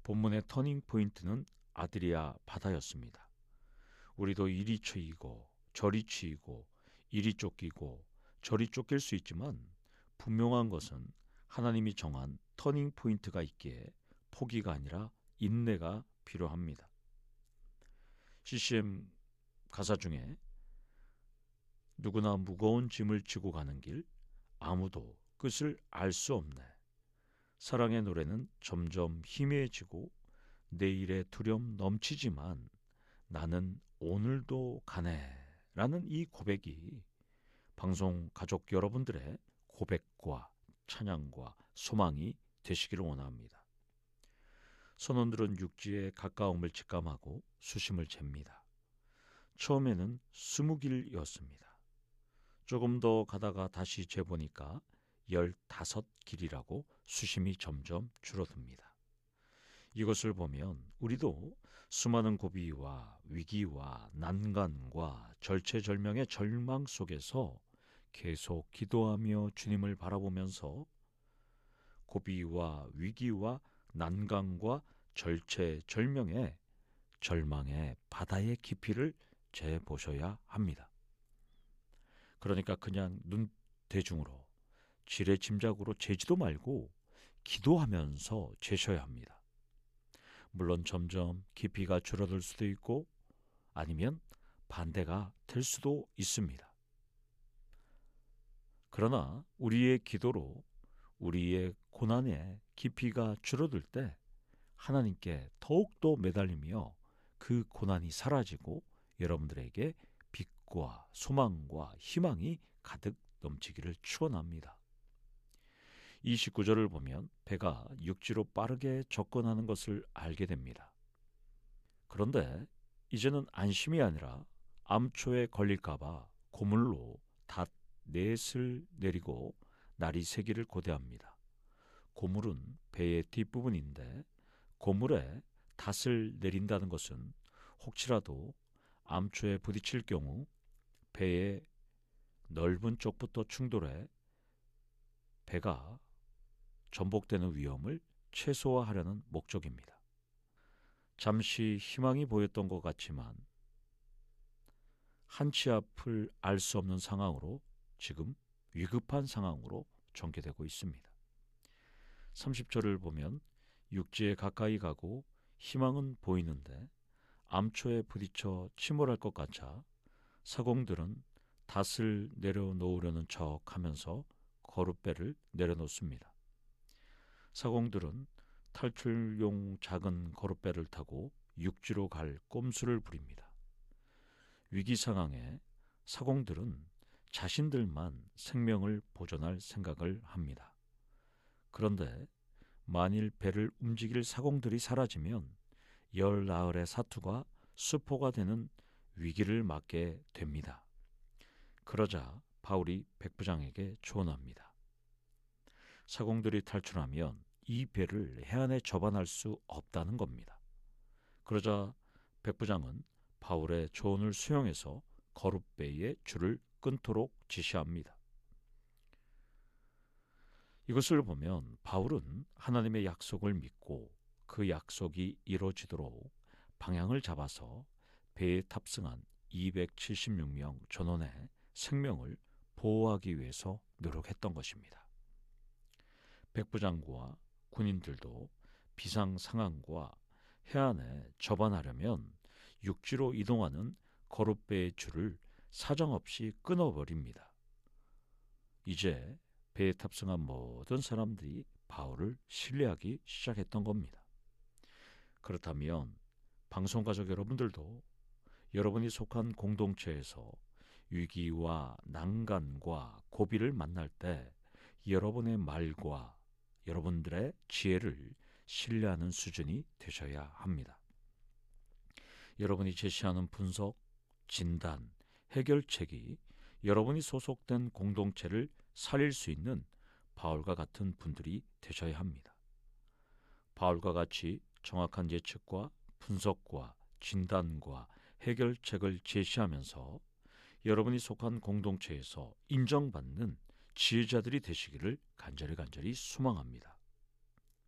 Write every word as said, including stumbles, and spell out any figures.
본문의 터닝 포인트는 아드리아 바다였습니다. 우리도 이리 치이고 저리 치이고 이리 쫓기고 저리 쫓길 수 있지만 분명한 것은 하나님이 정한 터닝 포인트가 있기에 포기가 아니라 인내가 필요합니다. 씨씨엠 가사 중에 누구나 무거운 짐을 지고 가는 길, 아무도 끝을 알 수 없네. 사랑의 노래는 점점 희미해지고 내일의 두려움 넘치지만 나는 오늘도 가네 라는 이 고백이 방송 가족 여러분들의 고백과 찬양과 소망이 되시기를 원합니다. 선원들은 육지에 가까움을 직감하고 수심을 잽니다. 처음에는 스무 길이었습니다. 조금 더 가다가 다시 재보니까 열다섯 길이라고 수심이 점점 줄어듭니다. 이것을 보면 우리도 수많은 고비와 위기와 난간과 절체절명의 절망 속에서 계속 기도하며 주님을 바라보면서 고비와 위기와 난간과 절체절명의 절망의 바다의 깊이를 재보셔야 합니다. 그러니까 그냥 눈대중으로 지레짐작으로 재지도 말고 기도하면서 재셔야 합니다. 물론 점점 깊이가 줄어들 수도 있고 아니면 반대가 될 수도 있습니다. 그러나 우리의 기도로 우리의 고난의 깊이가 줄어들 때 하나님께 더욱더 매달리며 그 고난이 사라지고 여러분들에게 빛과 소망과 희망이 가득 넘치기를 축원합니다. 이십구 절을 보면 배가 육지로 빠르게 접근하는 것을 알게 됩니다. 그런데 이제는 안심이 아니라 암초에 걸릴까 봐 고물로 닷 넷을 내리고 날이 새기를 고대합니다. 고물은 배의 뒷부분인데 고물에 닷을 내린다는 것은 혹시라도 암초에 부딪힐 경우 배의 넓은 쪽부터 충돌해 배가 전복되는 위험을 최소화하려는 목적입니다. 잠시 희망이 보였던 것 같지만 한치 앞을 알 수 없는 상황으로 지금 위급한 상황으로 전개되고 있습니다. 삼십 절을 보면 육지에 가까이 가고 희망은 보이는데 암초에 부딪혀 침몰할 것 같아 사공들은 닷을 내려놓으려는 척하면서 거룻배를 내려놓습니다. 사공들은 탈출용 작은 거룻배를 타고 육지로 갈 꼼수를 부립니다. 위기 상황에 사공들은 자신들만 생명을 보존할 생각을 합니다. 그런데 만일 배를 움직일 사공들이 사라지면 열 나흘의 사투가 수포가 되는 위기를 맞게 됩니다. 그러자 바울이 백부장에게 조언합니다. 사공들이 탈출하면 이 배를 해안에 접안할 수 없다는 겁니다. 그러자 백부장은 바울의 조언을 수용해서 거룻배의 줄을 끊도록 지시합니다. 이것을 보면 바울은 하나님의 약속을 믿고 그 약속이 이루어지도록 방향을 잡아서 배에 탑승한 이백칠십육 명 전원의 생명을 보호하기 위해서 노력했던 것입니다. 백부장과 군인들도 비상 상황과 해안에 접안하려면 육지로 이동하는 거룻배의 줄을 사정없이 끊어버립니다. 이제 배에 탑승한 모든 사람들이 바울을 신뢰하기 시작했던 겁니다. 그렇다면 방송가족 여러분들도 여러분이 속한 공동체에서 위기와 난간과 고비를 만날 때 여러분의 말과 여러분들의 지혜를 신뢰하는 수준이 되셔야 합니다. 여러분이 제시하는 분석, 진단, 해결책이 여러분이 소속된 공동체를 살릴 수 있는 바울과 같은 분들이 되셔야 합니다. 바울과 같이 정확한 예측과 분석과 진단과 해결책을 제시하면서 여러분이 속한 공동체에서 인정받는 지혜자들이 되시기를 간절히 간절히 소망합니다.